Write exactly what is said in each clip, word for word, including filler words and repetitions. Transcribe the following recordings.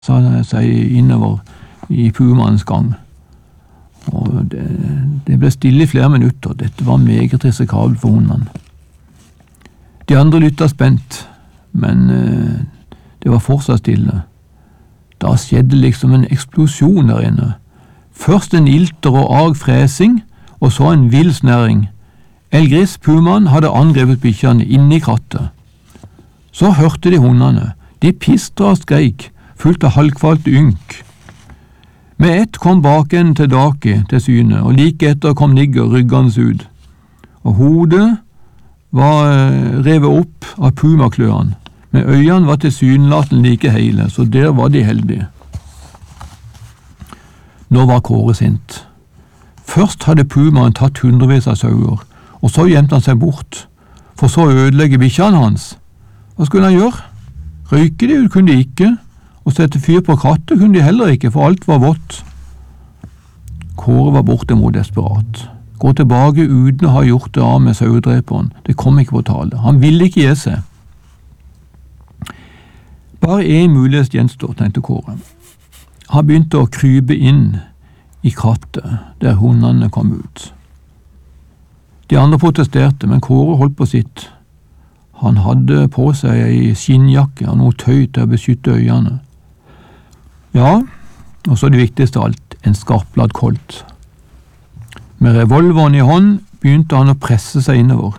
sa seg innover i pumaens gang. Og det, det ble stille i flere minutter. Dette var meget risikabelt for hundene. De andre lyttet spent, men eh, det var fortsatt stille. Da skjedde liksom en eksplosjon der inne. Først en ilter og arg fresing, og så en vill snæring. Elgris, pumaen, hadde angrepet bikkjene inne i krattet. Så hørte de hundene. De pistra og skreik, fullt av halvkvalt ynk. Med ett kom bakenden til Daki til syne, og like etter kom Nigger ryggende ut. Og hodet var revet opp av pumakløene, men øynene var tilsynelatende like hele, så der var de heldige. Nå var Kåre sint. Først hadde pumaen tatt hundrevis av sauer, og så gjemte han seg bort, for så å ødelegge bikkjene hans. Hva skulle han gjøre? Røyke de ut kunne de ikke, og sette fyr på krattet kunne de heller ikke, for alt var vått. Kåre var bortimot desperat. Gå tilbake uten å ha gjort det av med sauedreperen. Det kom ikke på tale. Han ville ikke gi seg. Bare en mulighet gjenstår, tenkte Kåre. Han begynte å krype inn i krattet der hundene kom ut. De andre protesterte, men Kåre holdt på sitt. Han hadde på seg ei skinnjakke og noe tøy til å beskytte øynene. Ja, og så det viktigste av alt, en skarpladd kolt. Med revolveren i hånd begynte han å presse seg innover.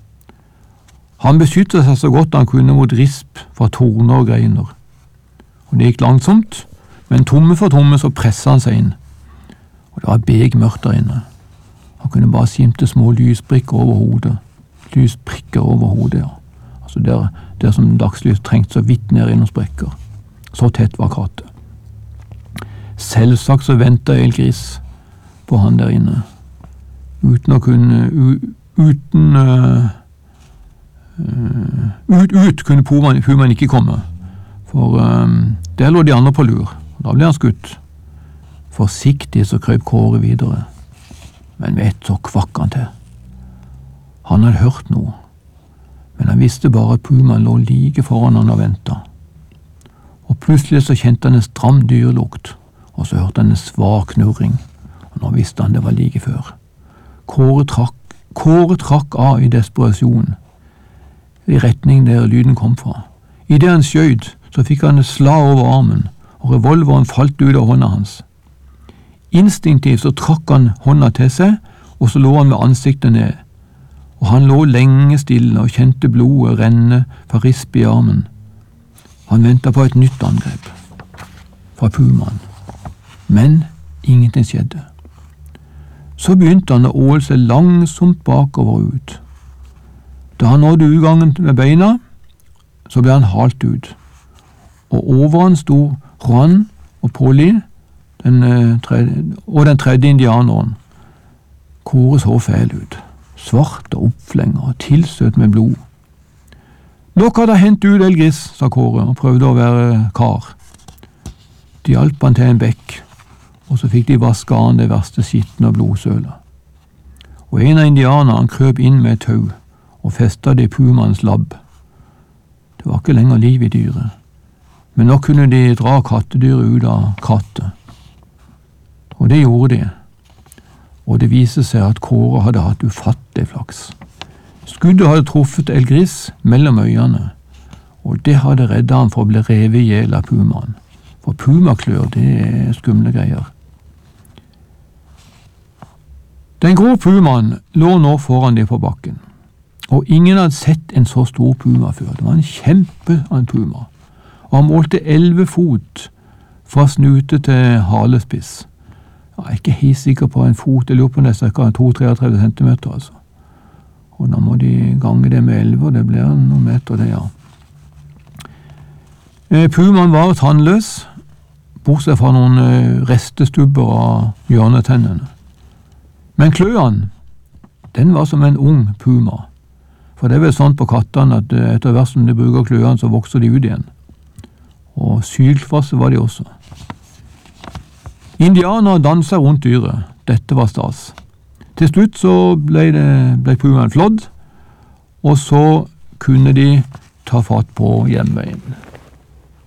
Han beskyttet seg så godt han kunne mot risp fra torner og greiner. Og det gikk langsomt, men tomme for tomme så presset han seg inn. Og det var begmørkt der inne. Han kunne bare skimte små lysbrikker over hodet. Lysbrikker over hodet, ja. Altså der, der som dagslys trengte så vidt ned innom sprekker. Så tett var krattet. Selvsagt så ventet Elgris på han der inne. Uten å kunne u, uten uh, uh, ut, ut kunne pumaen, pumaen ikke komme. For um, der lå de andre på lur. Da ble han skutt. Forsiktig så krøp Kåre videre. Men vet så kvakk han til. Han hadde hørt noe. Men han visste bare at pumaen lå like foran han og ventet. Og plutselig så kjente han en stram dyrlukt. Og så hørte han en svak knurring, og nå visste han det var like før. Kåre trakk, Kåre trakk av i desperasjon, i retning der lyden kom fra. I det han skjøt, så fikk han et slag over armen, og revolveren falt ut av hånda hans. Instinktivt så trakk han hånda til seg, og så lå han med ansiktet ned. Og han lå lenge stille og kjente blodet renne fra risp i armen. Han ventet på et nytt angrep fra pumaen. Men ingenting skjedde. Så begynte han å åle seg langsomt bakover ut. Da han nådde utgangen med beina, så ble han halt ut. Og over han sto Juan og Polly, den tredje, og den tredje indianeren. Kåre så fæl ut. Svart og oppflenger og tilsøt med blod. «Dere hadde hentet ut Elgris», sa Kåre og prøvde å være kar. De hjalp han til en bekk, og så fikk de vaske an det verste skitten og blodsølet. Og en av indianerne krøp inn med et tau og festet det i pumaens labb. Det var ikke lenger liv i dyret, men nå kunne de dra kattedyret ut av krattet. Og det gjorde de, og det viste seg at Kåre hadde hatt ufattelig flaks. Skuddet hadde truffet Elgris mellom øynene, og det hadde reddet han for å bli revet i hjel av pumaen. For pumaklør, det er skumle greier. Den grå pumaen lå nå foran dem på bakken, og ingen hadde sett en så stor puma før. Det var en kjempe av en puma, og han målte elleve fot fra snute til halespiss. Jeg er ikke helt sikker på en fot, jeg lurer på det cirka to til treogtredve centimeter, altså. Og da må de gange det med elleve, og det blir noen meter det, ja. Pumaen var tannløs, bortsett fra noen restestubber av hjørnetennene. Men kløene, den var som en ung puma. For det er vel sånn på kattene at etter hvert som de bruker kløene, så vokser de ut igjen. Og sylkvasse var de også. Indianere danset rundt dyret. Dette var stas. Til slutt så ble, det, ble pumaen flådd, og så kunne de ta fatt på hjemveien.